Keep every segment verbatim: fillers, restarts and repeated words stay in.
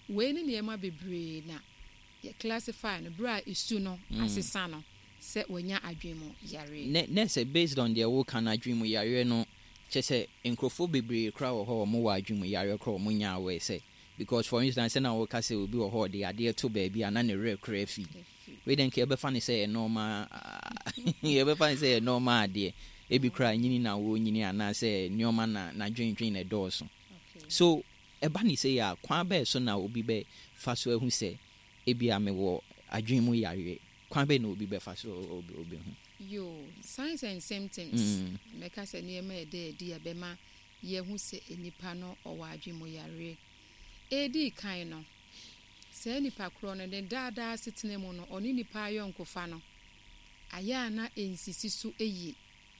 we ni niema bebree na ye classify no bra isu no asesa no se wanya adwemu yare ne ne se based on the wo kan adwemu yare no che se enkrofo bebree kra wo ho mo wa adwemu yare kra mo nya we se because for instance na wo ka se obi wo ho de ade to baabi ana ne re kra fi we den ke be fa ne say normal ye be fa ne say normal ade e bi kra nyini na wo nyini ana say nyoma na na dwendwen na dooso so eba ni say ya kwa be so na obi be fa so ehu say e bi ame wo adwemu yare kwa be na obi be fa so obi obi hu yo signs and symptoms meka say niema e de di abema ye hu say enipa no owa adwemu yare edi kan no se nipa kro no den dada setene mu no oni nipa yonkofa no aya na ensisi so eyi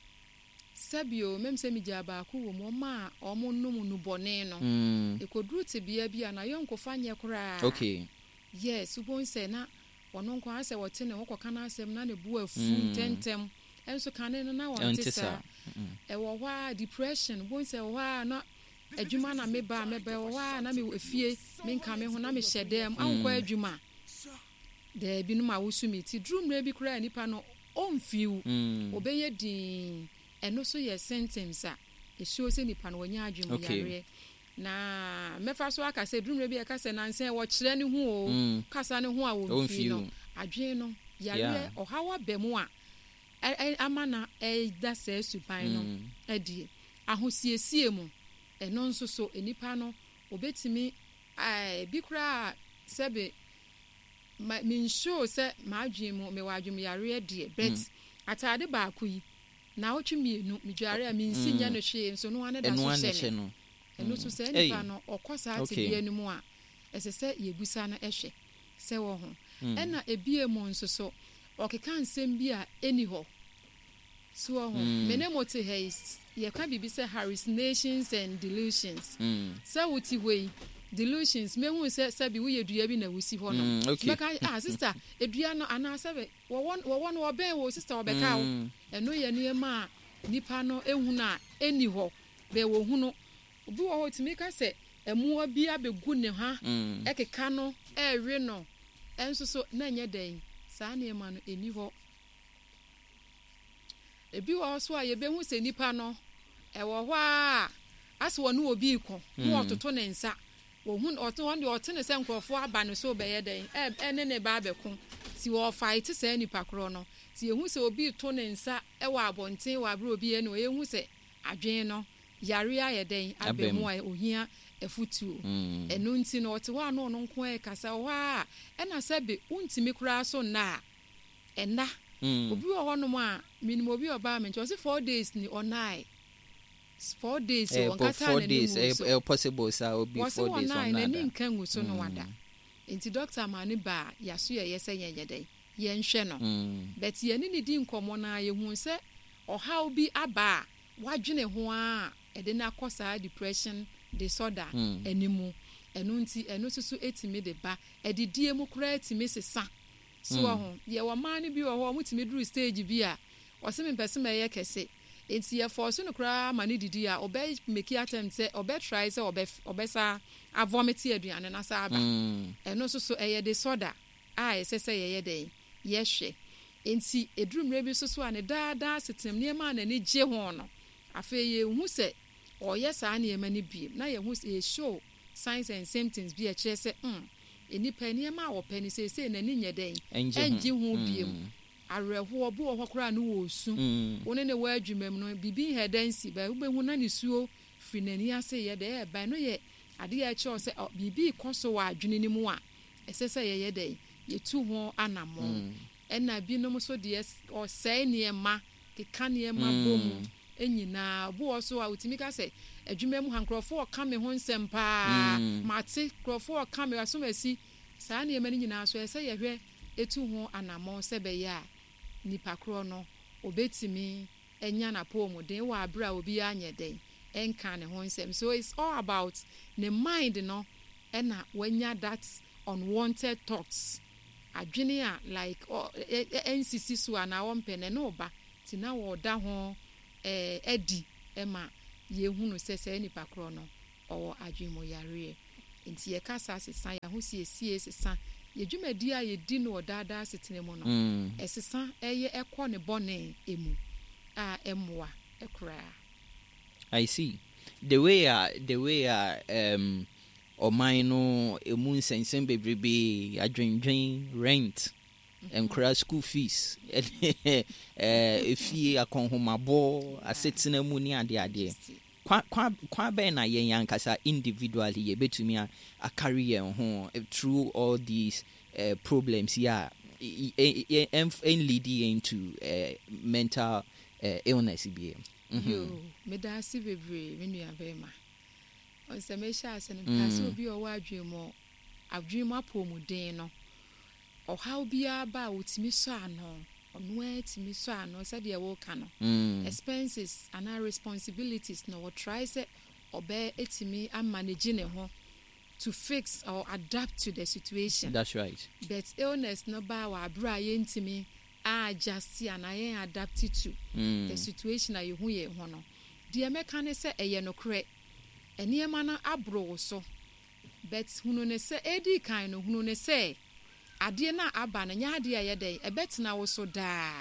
sabio memse mijaba ku wo mo ma omo num nu bone no ekoduru te bia bia na yonkofa nye kra okay yes ubon se na ono nko ase wote ne wokoka na asem na ne bu afu tentem enso kane no na wonte sa e wo hwa depression bon se hwa na adwuma na meba meba hwa na me efie me nka me ho na me hyedem anko adwuma de bi no ma wo sumi ti drum re bi kra nipa no omfiu obeye din eno so ye sentence a e show se nipa no wanya adwuma yare na mefa so aka se drum re bi aka se nansen wo kire ne hu o kasa ne hu a wo mfi no adwen no yare ohawa bemu a amana e da se supan no adie ahosiesie mu eno nso so enipa no obetimi ai bi kura sebe min show se ma adwen mu me wa adwen yare adie bet atade ba akuyi na otwe mienu midware a min si nya no hwe nso no ane da so hye no eno so se nipa no okosa atibie enu a esese yebusa na ehwe se wo ho ena ebie mu nso so okeka nsem bi a eni ho so wo ho menemote he ye ka bibi se hallucinations and delusions se wuti hwei delusions mehu se se bi wo yedua bi na wusi ho no beka ah sister edua no ana sebe wo wo no oben wo sister obeka wo eno ye ne ma nipa no ehu na eni ho be wo hu no obi wo ho timi ka se emu obi abegu ne ha ekeka no ewe no enso so na nye den saa ne ma no eni ho ebi wo so a ye be hu se nipa no e wo ho a ase wo no obi ko wo ototo ne nsa wo hu oto won de oto ne se nkrofo aba no so be ye den e ene ne ba beku ti wo fight se nipa kro no ti ye hu se obi to ne nsa e wo abonten wo abro obi e no ye hu se adwen no yare aye den abemu a ohia efutuo enu nti no ote wa no no nko e kasa wa e na sebe untimi kura so na ena obi wo ho no ma minimum obi oba me nti o se four days ni onai four days so onkata na ni so e possible sa obi four days on na ni nkan wu so no wada nti doctor ma ni ba yaso ye yese yenye den ye nhwe no but ye ni ni di nkomo na ye hu se oha obi aba wadwene ho a e de na kosa depression disorder enimu enu nti enu susu etimi de ba e de die mu kura etimi sesa so ho ye wo ma ni bi wo ho mutimi duru stage bi a o se me pese me ye kese enti ye force no kura ma ni didi a obe make attempt say obe try say obe obesa a vomit aduane na sa aba enu susu eye disorder a esese ye ye den ye hwe enti eduru mre bi susu a ne daada setem ne ma na ni je ho no afa ye hu se o yes an ye mani bi na ye hu e show signs and symptoms bi a kire se mm eni pani ma wo pani se se na ni nye den enji hu biem areho obo wo kora no wo su woni ne wa adwumam no bibi hedansi ba wo be hu na ni suo firi nani ase ye de e ba no ye ade ya kire se bibi koso wa adwene ni mu a esese ye ye den ye tu ho anamo ena bi no so de o sei ne ma keka ne ma bomu enyina obo so a utimi ka se adwumam hankrofo ka me ho nsem pa mate krofo ka me asomasi saa ne ma ni nyina so ese ye hwe etu ho anamo sebe ya nipa kro no obetimi enya na pomu den wa abra obi anye den enka ne ho nsem so it's all about the mind no ena wanya that unwanted thoughts adwene a like N C C so ana wo mpene no ba tina wo da ho eh edi ema ye hunu sese nipa kro no owo adwemo yare nti ye kasa asesa ya ho sie sie sesa ye dwumadi a ye di no dada setene mu no esesa eye ekọ ne bone emu a emwa ekra. I see the way uh, the way uh, um oman no emu nsensen bebrebe adwendwen rent and crash school fees eh efie akonhomabo asetena mu ni ade ade kwa kwa kwa be na yen yankasa individually ye betumi a carry yen ho through all these uh, problems yeah and lead into uh, mental uh, illness be yo me da si bebre me nua be ma on se me sha ase no because obi o wa adwemo adwemo apomuden no o how bia ba otimi so ano ono etimi so ano se de wo ka no expenses and our responsibilities no we try say obe etimi a manage ne ho to fix or adapt to the situation. That's right. But illness no ba wa bra ye ntimi a just and I adapt to mm. the situation that you hu ye ho no. The American say eye no kre eni ema na abro so but hunu ne say edi kan no hunu ne say ade na aba na nya ade aye den e betina wo so da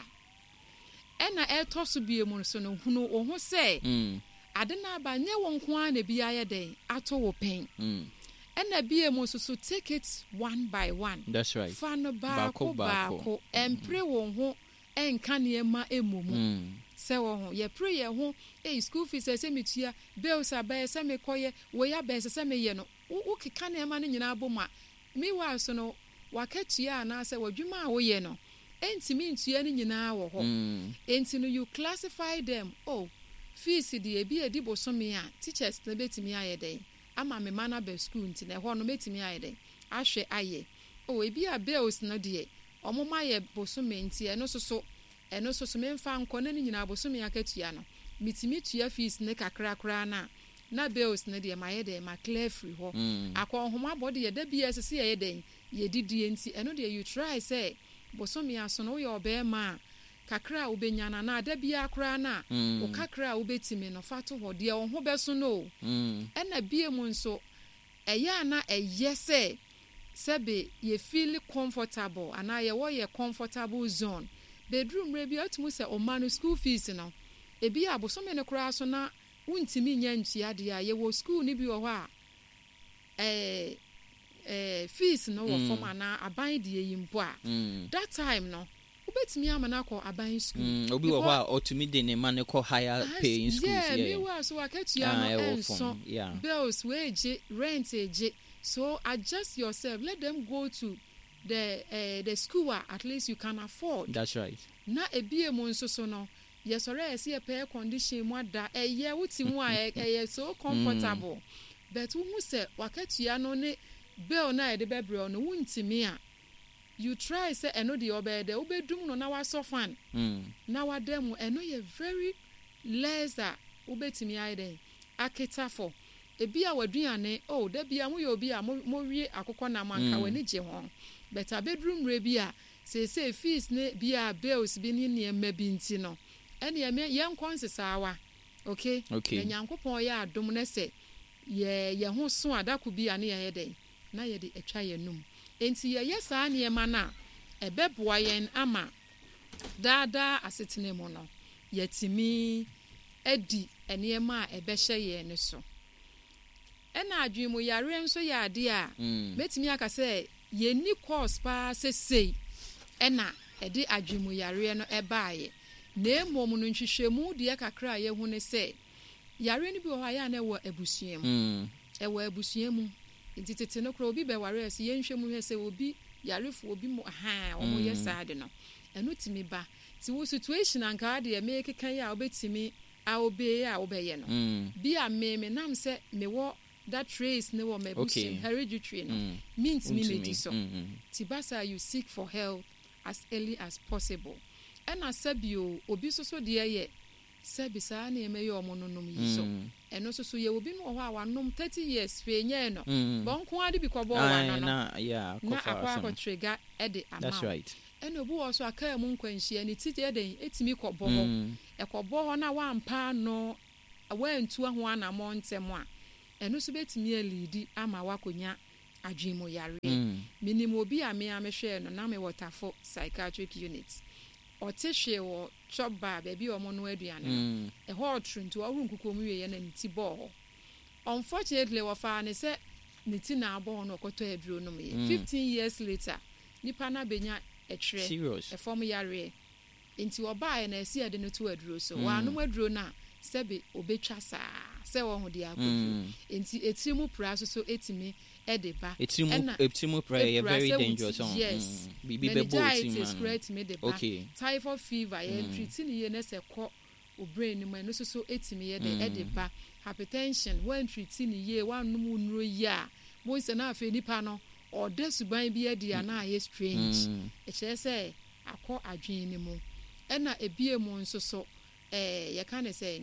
e na e to so bie mu so no hunu wo ho say mm. ade na aba nya wo nko a na bi aye den ato wo pen mm. e na bie mu so so take it one by one. That's right. Fa no ba ko ba ko empre wo ho enka ne ma emomu mm. se wo ho ye pray ye ho eh school fees se metua bills abaye se me koye wo ya be se me ye no wo keka ne ma ne nyina aboma mi wa so no wakatua na se wadwuma a wo ye no entimi ntua ne nyina wo ho mm. enti no you classify them oh fees de ebi edi bosome a teachers na betimi aye den ama me mana be school nti na ho no betimi aye den ahwe aye oh ebi a bills no de omoma ye bosome nti eno soso eno soso me mfa nko na ne nyina bosome akatua no mitimi tua fees ne kakra kra na na bills ne de ma ye de ma clear free ho mm. akọ homa body ye da bia sese ye den ye didie nti eno de you try say bosome aso no ye obema kakra obenyana na da bia kra na mm. o kakra obetimi no fato ho de wo ho beso no mm. ena bia mu nso eya na eye say sebe ye feel comfortable ana ye wo ye comfortable zone bedroom re bia otumu se o man school fees no e bia bosome ne kra so na wuntimi nya ntua de a ye wo school ni bi wo ho a eh eh fees no wo form ana aban de yimpo a that time no ubetimi amana ko aban school mm obi wo ho a otumi de ne man ko higher pay in schools yeah me wa so akatua no enso bills wage rent age so adjust yourself let them go to the uh, the school at least you can afford. That's right. Na ebie mu nso so no yesore ese e pay condition mu ada eye wuti mu a eye so comfortable mm. but wu se wakatua no ne bill na e de bebre no wuntimi a you try say eno de obede obedum no na wasofan mm. na wadem eno ye very less a obetimi aide akita for ebi a waduane oh da bia mu ye obi a mo wie akokọ na manka mm. wani je ho but a bedroom re bia say say fees ne bia bills bi ni ne ma bi nti no ene ye ye nkonsesawa okay okay nyankopon ya adom na se ye ye ho so adako bia ne ye den na ye de atwa ye num enti ye ye saa ne ma na ebeboa yen ama dada asetene mu no yetimi edi ene ma ebehye ye ne so ena adwemu yare nso ya ade a metimi aka se ye ni course pa sesei ena ede adwemu yare no ebaaye na emom no nhwehwemu de kakra ye hu ne se yare ni bi ho aya na wo abusuam e wo abusuam nti tete no kro obi be ware ase ye nhwemu he se obi yarefo obi mo ha o mo ye sade no eno timi ba ti wo situation anka de me kekan ya obetimi a obe a obeye no bi a me me nam se me wo that trace ne wo me busu hereditary no mm. means me me so mm-hmm. tibasa you seek for help as early as possible and asabio obi so so de ye sabisa na eme ye omononum yi so eno so so ye obi no ho a wanom thirty years fe nye no bonko ade bi kobo wa no na yeah na akwa ko trigger e de amount that's right eno bu wo so aka mu nkwanhia ni titi e den etimi kobo ho e kobo ho na wampa no awantu ho ana montem a ɛno so betimi elidi ama wakonya adwemo yare minimo bi a me amehwe no na me wotafo psychiatric unit ɔte hwe wɔ choba baabi ɔmo no aduane no ɛhɔ ɔtru nti ɔhuru nkukom wie na ne ti bɔ unfortunately wɔfa ne sɛ ne ti na abɔ no ɔkɔtɔ aduro no me fifteen years later nipa na benya ɛtwerɛ ɛfɔm yare nti ɔbaa na ɛsi ade no to aduro so wa no aduro na sɛbe obetwa saa sɛ wɔn ho de akɔduro nti etirimu pra so so etimi ɛde ba etirimu etirimu pra yɛ very dangerous on yes bibi bɛ bɔ etirimu okay typhoid fever yɛ treat ni yɛ na sɛ kɔ o brain mu no so so etimi yɛ de ɛde ba hypertension when treat ni yɛ wan no mu nuro yɛ a mo nse na afa nipa no ɔde suban bi adi ana ayɛ strange ɛkyerɛ sɛ akɔ adwen ni mu ɛna ebie mu nso so eh yɛ ka ne sɛ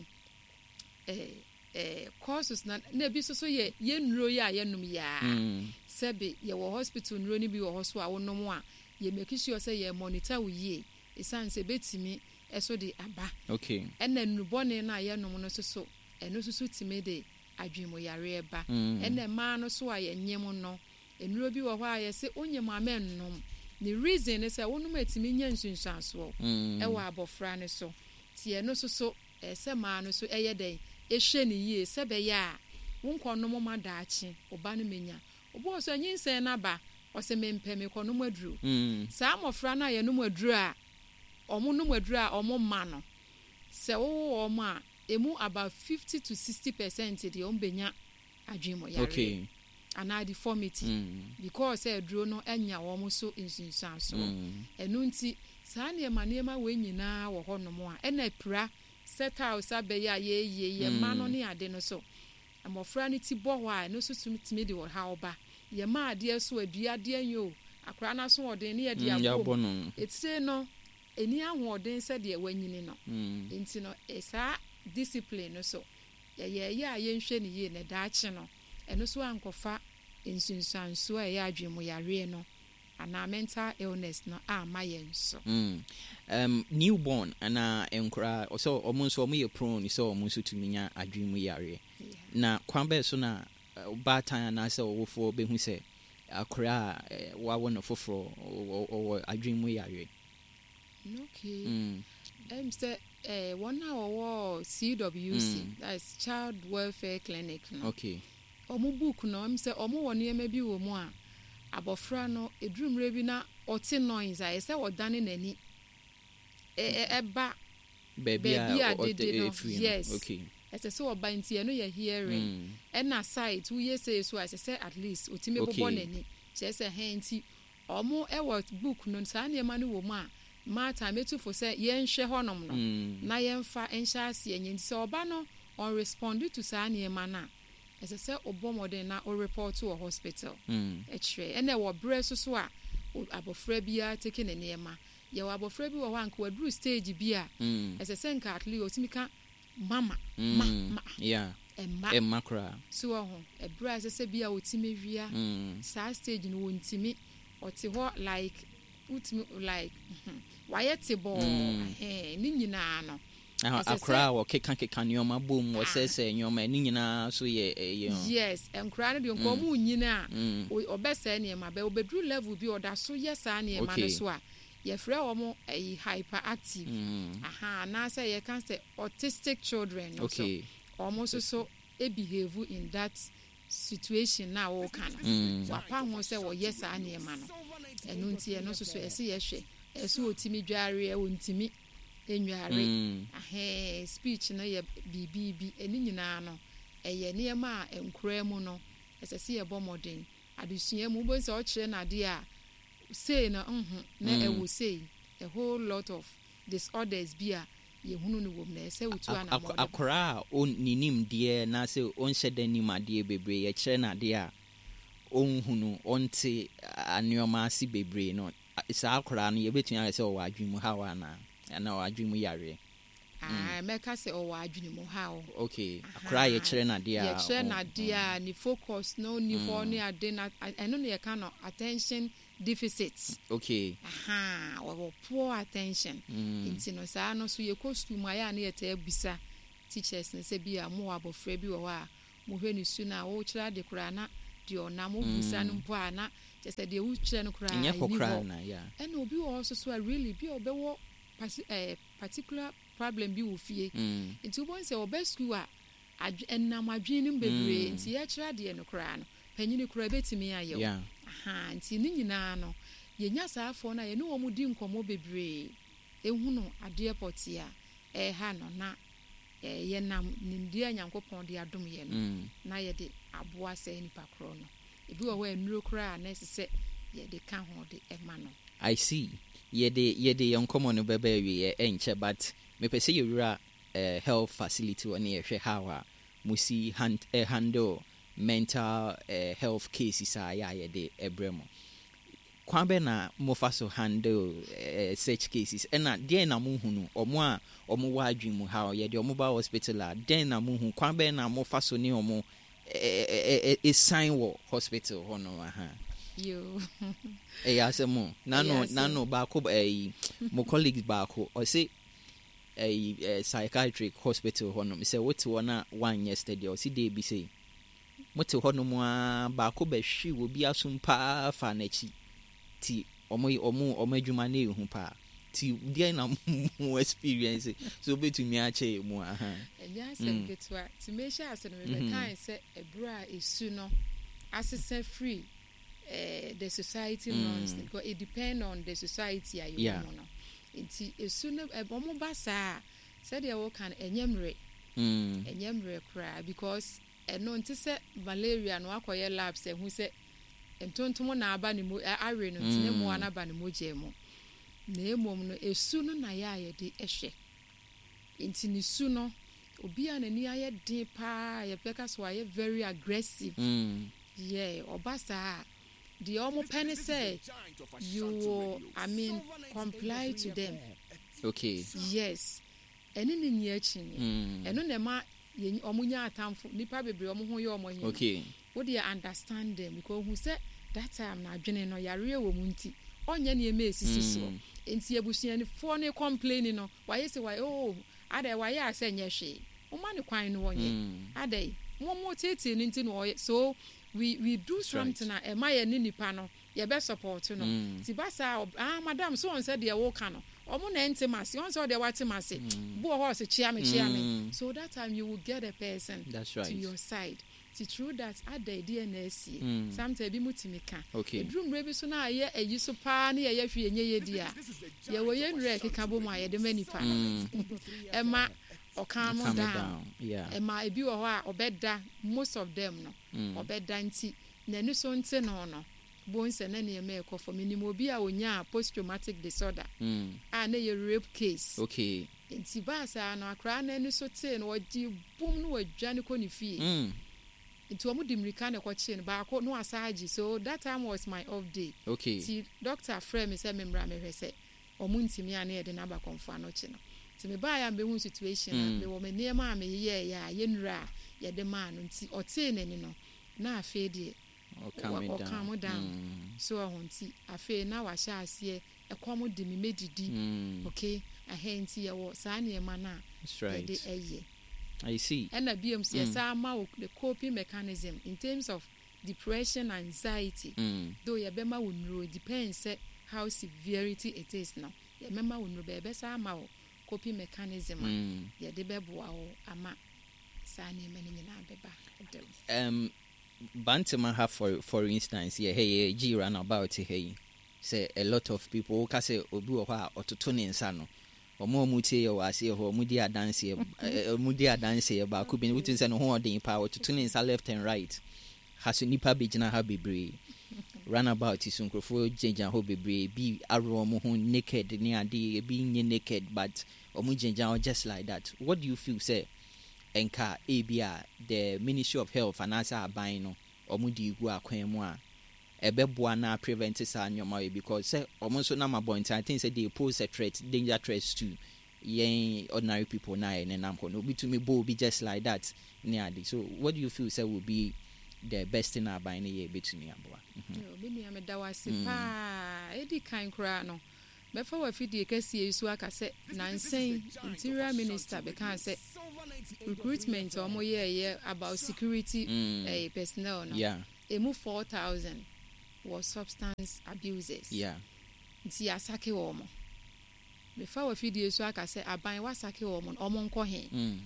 eh eh courses na na bi so so ye ye nuro ya ye num ya sebe ye wo hospital nuro ni bi wo so a wonom a ye make sure say ye monitor wo ye esan se betimi eso de aba okay ena nubone na ye num no so so eno so so timi de adwemo yare eba ena ma no so a ye nyem no enuro bi wo ho a ye se onyem amennom the reason is say wonom etimi nya nsunsuanso e wo abofra ne so tie no so so ese ma no so eye den ehwe ne yie sebe ya wonkonom ma daachi oba no menya obo so anyinsen na ba ose mempem konom aduru saa mofra na ye nom aduru a omo nom aduru a omo ma no se wo omo a emu about fifty to sixty percent de ombenya adwemo yare okay ana deformity mm. because aduru no enya wo mo so insunsan so enu nti saa ne ma ne ma we nyina wo honom a ena pra set house abeya ye ye ye ma no ne ade no so amofra ne ti bo ho a no so tumi de wo ha oba ye ma ade so adua de anyo akra na so odin ne ye de abom etire no eni ahoden se de wanyini no enti no esa discipline no so ye ye ye a ye nhwe ne ye ne daachi no eno so ankofa insunsanso e ya adwemu yare no ana mental illness no ama yen so mm um newborn ana enkura so omo so omo ye prone so omo so tuminya adwemu yare na kwambe so na batan na se owofo behu se akura wa wono foforo o adwemu yare okay mm em say eh one hour C W C mm. that's Child Welfare Clinic no okay omo book no em say omo woni ema bi wo mu a abofra no edurumre bi na oti noise a ese wodane nani e eba baby a o yes okay ese so oba ntie no ye hearing e na site wo ye say so ese say at least otime bobo nani che say henti omo e wo book no sa na ema no wo mu a mata metu fo say ye nhwe honom no na ye mfa nhya ase enyi se oba no on respond to sa na ema na ese say obomode na o report to a hospital e chre ene wo bre so so a abofra bia take ne niema ye wo abofra bi wo wanka wadru stage bia ese say nka atli otimika mama ma ma yeah emma emma kra so ho e bra ese say bia otime wia sa stage no wontimi oti ho like utimi like wayete bo eh ni nyina no akra wo keka keka nyoma bom wo sese nyoma ni nyina so ye yes enkra no de nko mu nyina obese ne ma be obedru level bi oda so yes a ne ma no so a ye frɛ wo mo hyperactive aha na say ye can say autistic children no so omo so so e behave in that situation na wo kana wapa ho say wo yes a ne ma no enu nti eno so so ese ye hwe ese otimi dware e wontimi enware ahe speech no ye bibibi eni nyina no eye niema a enkura mu no esese ye bomodin adusua mu bo se o kire na de a say na mhm na e wo say a whole lot of disorders bia ye hunu no wom na ese wutu ana mo akora on ninim de na se on hyeda nim ade bebre ye kire na de a on hunu onte anuoma asi bebre no isa akora no ye betua se o wa adwemu hawa na ana o adwemu yare ah meka se o wa adwemu hawo okay akora ye kire na de a ye kire na de a ni focus no ni ho ni ade na eno ne ye ka no attention deficits okay aha wo poor attention inti no sa no so ye costume aya na ye ta abisa teachers ne se bia mo abofra bi wo a mo hwe ne su na wo kira de kura na de ona mo busa no mpo ana just de wo kira no kura nya for kura na yeah and obi wo so so really bi obewo eh particular problem bi wo fie nti wo bonse obe school a enam adwene no bebre nti ya kira de no kura no panyini kura betimi ayew aha nti ni nyina no yenya saafo na ye no wo mudi nkomo bebre ehu no ade potia eh ha no na eh ye nam nimdia nyankopon de adom ye no na ye de aboa sɛ nipa kro no ebi wo wa enuro kra na sɛ ye de ka ho de ema no I see ye de ye de nkomo no beba wie enche but me pese ye wura uh, health facility one ye hwe how a musi hand, uh, handle mental uh, health cases a ya ye de ebremo kwabe na mofa so handle uh, such cases ena den na mo hunu omo a omo wa adwemu how ye de omo ba hospital a den na mo hu kwabe na mofa so ni omo e e sign wo hospital hono aha yo eh asemo nano nano ba ko eh mo colleagues ba ko o say eh psychiatric hospital hono me say what one one yesterday o see dey be say mote hono mo ba ko ba hwi wo bi asumpa fa na chi ti omo omo omo adwuma na ehu pa ti dia na mo experience so betumi a che mu aha eya sem getwa ti me sha ase no me kan say ebra esu no asese free uh, the society mm. norms because it depend on the society ayo yeah. no nti esu no ebomo basa said they work can enyemre mm enyemre kra because eno nti se malaria no akoye labs ehu se entontomo na aba ne mo awe no nti ne mo anaba ne mo jemu na emom no esu no na ya ye de ehwe nti ni su no obi anani aye de pa ye peka so aye very aggressive mm yeah obasa the almost penny say you will, I mean, comply to them. Okay. Yes. And in the near chin, and on the ma, omunya atamfo, nipa bebre omu ho yo omo hin. Okay. What do you understand them? Because who said that time na dwene no yare wo munti. Onye ne eme esisi so. Enti ebusuan ni fo ne complain no. Why say why oh, ade why ase nye hwe. Oma ne kwan no wonye. Ade mo mo tete ni nti no so we we do That's something right. na ema ye ni nipa no ye be support no mm. ti basa ah madam so on said dey wo ka no omo na intimacy on said dey what intimacy bo horse chia me chia me so that time you will get a person That's right. to your side ti true that ade D N S mm. sometimes bi mutimi ka okay edrum rebi so na ye ayi so pa na ye hwe enye ye dia ye wo ye nre keka bo ma ye de manipa ema or calm down. down yeah and my be or obeda most of them no mm. obeda nti na nu so nte no no bones and any make for minimum bi a onya post traumatic disorder mm. and a rape case okay nti ba sa no akra na nu so te no odi bum no adwane ko ni fie mm nti omu dimrika na ko che no ba ko no asaji so that time was my off day okay ti doctor frame me say memra me hwese omu ntimi ana ye de na ba konfa no che no ti me ba ya me hu situation mm. me wo me niema me ye ya ye nura ye de ma no nti ote nani no na afi de o calm down, calm down. Mm. so ahonti afi na wa sha ase ekomo de me medidi mm. okay ahenti ye wo sa na ema na right. de eye I see and na B M C mm. sa ma the coping mechanism in terms of depression, anxiety mm. though ye be ma wo nuro depends how severity it is now ye me ma wo nuro be be sa ma wo coping mechanism mm. ye de beboa wo ama sa na mani nyina beba um Bantama have for for instance yeah hey G run about hey say a lot of people ka say obi wo ha ototo ne nsa no omo mu tie yo ase ho mu di adanse mu di adanse ba ko bi wutin say no ho odin pa ototo ne nsa left and right haso nipa begina ha bebre run about isunkrofo jenja ho bebre bi aro mo ho naked ni ade bi nye naked but omo jenja just like that. What do you feel say enka ebia the Ministry of Health and asa aban no omo di gu akwan mu a ebeboa na prevent sa nyoma because say omo so na mabont I think say they pose a threat danger threats to yen ordinary people na en nam ko no bi to me bo be just like that ni ade. So what do you feel say will be the best thing aban na ye betumi aboa yo bi mi ameda wase pa edi kan kra no befa wa fidie kase yesu aka say nansen interior minister be kan say recruitment omo ye ye about security mm. uh, personnel no yeah emu four thousand was substance abusers yeah nti asake omo before we video so aka say aban wasake omo omo nko he mm.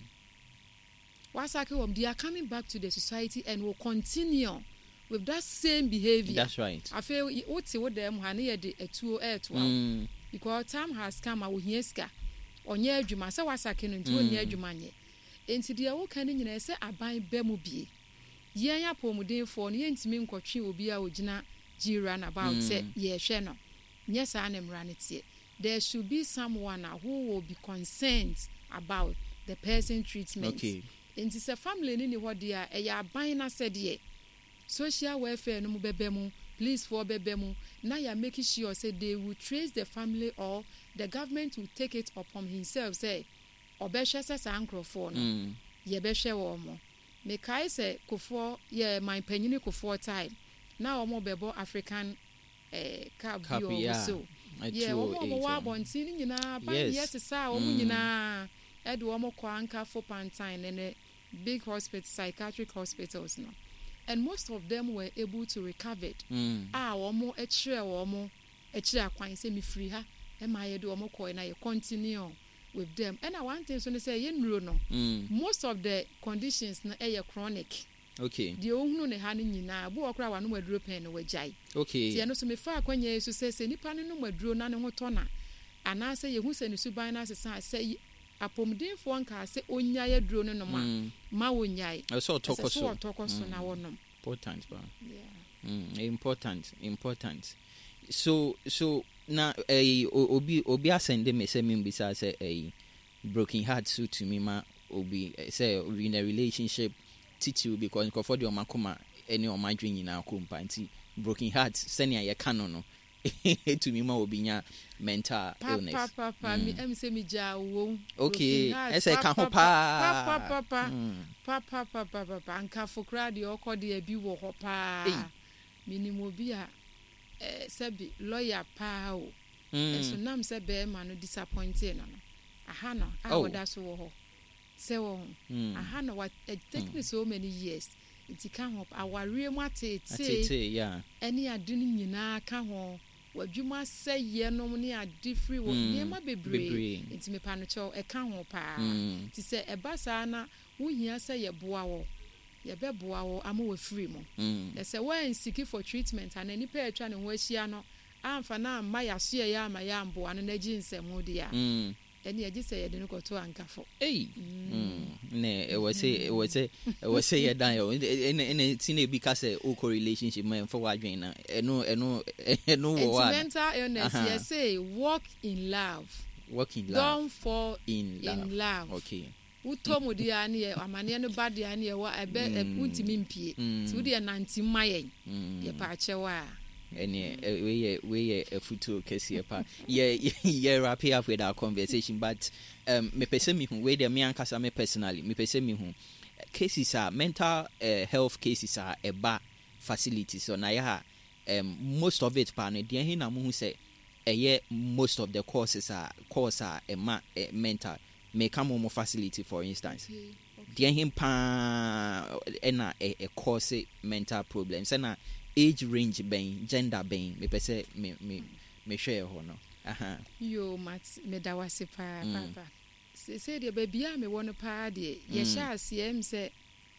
wasake omo they are coming back to the society and will continue with that same behavior. That's right. I feel what what them ha na ye de etuo etwa because time has come awo hieska onye adwuma se wasake no nti onye adwuma nye enti de wo kan nyina se aban ba mu bie yen ya pomuden no yentimi nkotwe obi a ogina jiran about mm. say ye hwe no nye sa na mra ne tie there should be someone who will be concerned about the person treatment. Okay. Enti se family ni ni ho de a e ya aban na se de social welfare no mu bebe mu police for bebe mu na ya making sure say they will trace the family or the government will take it upon himself say obehwe se sa ankrofo no mm. ye behwe wo mo me kai se kofo ye my panyini kofo time na omo bebo African eh cab bio so yeah omo wa bonti ni nyina ban yes sa omo nyina e de omo kwa anka for pantine and big hospital psychiatric hospitals no and most of them were able to recover it mm. ah omo e kire omo e kire akwan se me free ha e ma ye de omo ko na ye continue with them and I want to say ye nuro no mm. most of the conditions na e chronic. Okay. The ohunu ne ha ne nyina bo okra wa no maduro pen no wajai. Okay. Tie no so me fa akwanya yesu se se nipa ne no maduro na ne ho to na ana se ye hu se ne suban na se se apomdenfo nka se onya ye duro no no ma mm. ma wonyai. So tokoso. So tokoso na wonom. Important ba. Yeah. Mm, important, important. So so na eh obi obi asende me say me bisa say eh broken heart so to me ma obi say in a relationship titu because for the omakoma any o madwin nyina akompa nti broken heart senior ye ka no no to me ma obi nya mental illness papa papa me em say me ja wo okay e say ka ho pa papa papa papa papa papa anka fokra de okode abi wo ho pa minimo bi a eh sebi lawyer pa o eso nam se be ma no disappointed no aha no a woda so wo ho se wo aha no what it take me so many years it can help our real mate te yeah any adunu nyina ka ho wadwuma se ye no ne ade free wo niema bebre enti me pa no cho e ka ho pa ti se e ba sa na wo hia se ye boa wo ye be boa wo ama wo free mo e se when seeking for treatment and any pa atwa ne ho ahia no amfa na amma ya so ye ama ya mbo anu na gi nsemu dia mm eni agi se ye de no koto ankafo eh mm ne e we say e we say e we say ye dan yo ene ene ti na bi ka say o co relationship man for wadwen na eno eno eno wo wa mental illness you say walk in love walk in love don't fall in love, in love. Okay utomo dia na ye amane no ba dia na ye wa ebe untimi mpie ti wo dia nanti mayen ye pa achewa any we we a futu kesi pa yeah yeah wrap up with our conversation but um me pese me hu we dey me ankasa me personally me pese me hu cases are mental uh, health cases are eba facilities so na ya um most of it pa no dey hin na mu hu say eh most of the courses are course are a ma, uh, mental me come mo facility for instance dey hin pa na a course mental problems na age range ben gender ben me pese me me me share ho no aha yo mat me da wase pa papa se se de ba bia me wono pa de ye sha asem se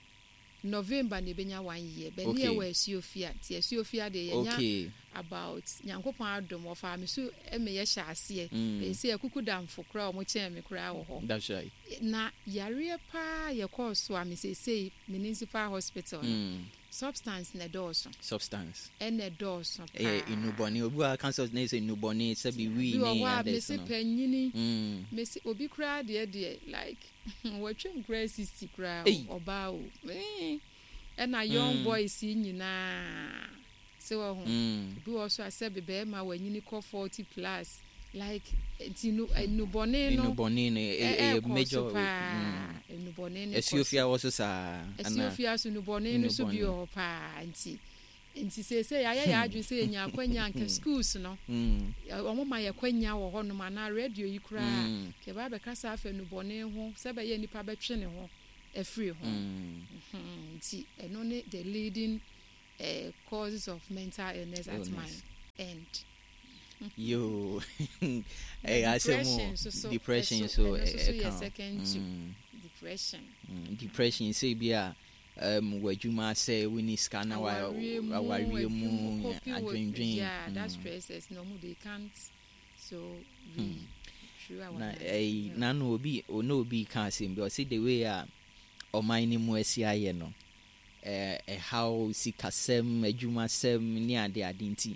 November ne benya one year be ne we Ethiopia ti Ethiopia de ye nya about nyankopon adom of am so e me ye sha ase be se akuku damfo kra o mo chen me kra wo ho that's right na yare pa ye course so am se say municipal hospital mm. substance na dose substance and na dose eh inuboni obi a cancer na say inuboni say be we ni others no panyini mm me say obi kra de de like watching grace sixty kra oba o eh and a young boy si nyina se wo ho bi also accept be ma wanyini ko forty plus like ntinu inuboni no inuboni no a major inuboni no Ethiopia also sa Ethiopia so inuboni no so bi o pa nti nti se se ya ya adwe se nya kwanya nke schools no omo ma ya kwanya wo ho no ma na radio yi kura ke ba be kasa afa nu bone ho se be ye nipa be twe ne ho afri ho nti eno ne the leading uh, causes of mental illness, illness. at my end. Yo, hey, I say more depression. So, so, so uh, second mm. depression. Mm, depression. Say, be a um, what you must say we need scanner while our real moon. Yeah, that stresses no more. They can't. So, we. Na eh, na no be or no be can't see. But see the way uh, or my name was here, no. Eh, eh, how si kasem, ejuma sem ni ade adinti.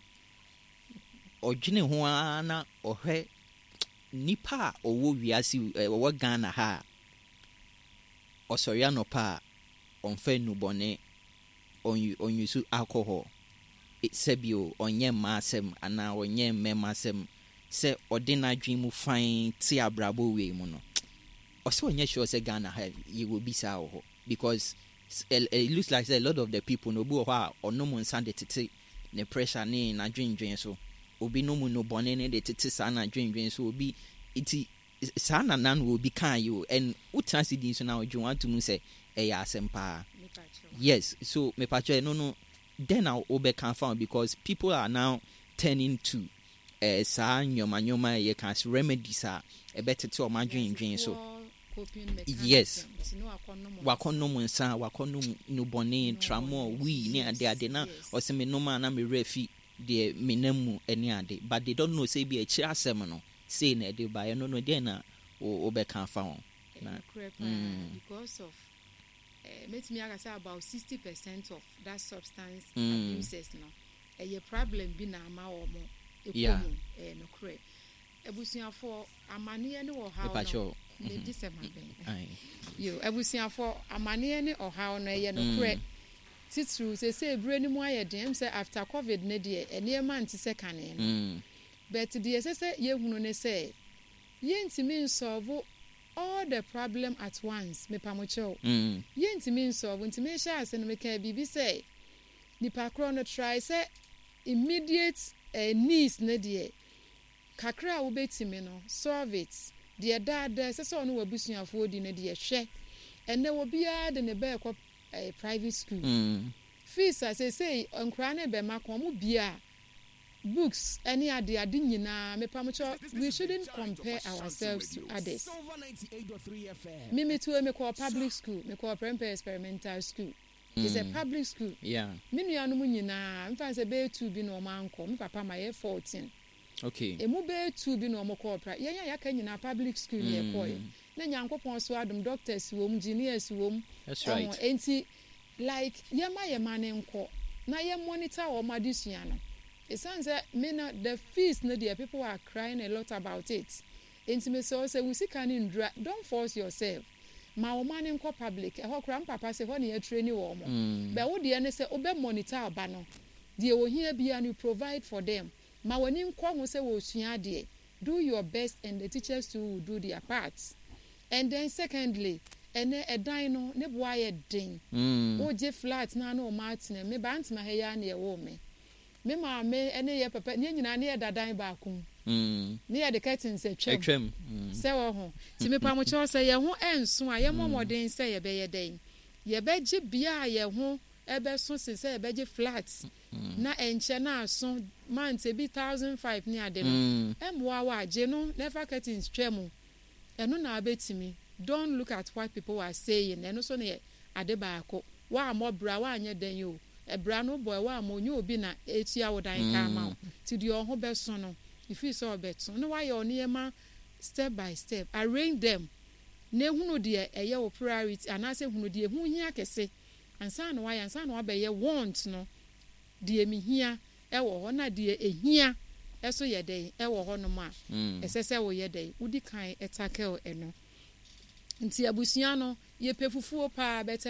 Ojine ho ana ohwe nipa owo wiase owo Ghana ha osoria no pa onfe nubone on on use alcohol sebio onye masem ana onye memasem se odina dwin mu fine ti abrabo we mu no oso onye sure se Ghana ha you will be sa because it, it looks like a lot of the people no bu ho ono mo nsande tete ne pressure ne na dwin dwin so obi no mu no bone ne de tete sa na dwendwen so obi iti sa na nan will be kan you and utansi din so na odwen want to mu say e ya asempa. Yes, so me pacho no no then I obe can found because people are now turning to eh sa nyoma nyoma ye can remedies are e better to ma dwendwen so yes wakono mu nsa wakono no bone tramo we ne ade ade na o se me no ma na me refi the minemu any ade but they don't know say be a chi asem no say na dey buy no no dey na o be kan fa won na because of uh, make me say about sixty percent of that substance mm. abuses no a problem bi na ama wo mo yeah eh no kre ebusuafo amane ne wo ha no le disema ben yo ebusuafo amane ne oha no ye no kre titru say say bre ni mu ayeden say after covid ne de ene man ti se kane no but the say say ye hunu ne say ye ntimi solve all the problem at once me pamocho mm. ye ntimi solve ntimi sha ase no me ka bibi say nipa kro no try say immediate uh, needs ne de kakra wo betimi no solve it de dada say so no wabusuafo di ne de hwe ene wo bia de ne ba ekọ a private school mm. fees I say say nkra na be makọ mu bia books any ade ade nyina me pamocho we shouldn't compare ourselves to others. Me me to me call public school me call Prempeh experimental school mm. it's a public school yeah me nuanu mu nyina mfa say be two bi no manko me papa my fourteen okay e mu be two bi no mo call pra ye ya ka nyina public school mm. ye call na nyankopon so adom doctors wo mu engineers wo mu that's right um, enti like yema yema ne nko na ye monitor wo madisua no it sounds that me na the fees no the people are crying a lot about it enti me so say we see can indra don't force yourself ma wo man nko public e ho kra papa say ho na ye train wo mo be wo de ne say obe monitor ba no de wo hia bia you provide for them ma woni nko ho say wo sua de do your best and the teachers too will do their parts. And then secondly ene edan no ne boa ye den o je flat na na o martin me ba ntima he ya na ye wo me me ma me ene ye papa ne nyina ne ye dadan ba kum mm ne ye de curtains atwem atwem se wo ho ti me pa mo che se ye ho enso a ye momoden se ye be ye den ye be je bia ye ho ebe so se se ye be je flat na enche na aso man te bi one thousand five ne ade no emboa wa je no never curtains twem eno na abetimi don't look at what people are saying eno so ne ade ba akọ wa amobra wa anye den yo ebra no boy wa amonye obi na etia wodan ka ma ti di ohun be so no if you saw beto no why your niema step by step arrange them na hunu de eye wo priority anase hunu de hu hia kese ansa no why ansa no abeye want no de mi hia e wo ho na de ehia eso ye den e wo ho no ma esese wo ye den udi kan etakel eno nti abusua no ye pefufuo pa bete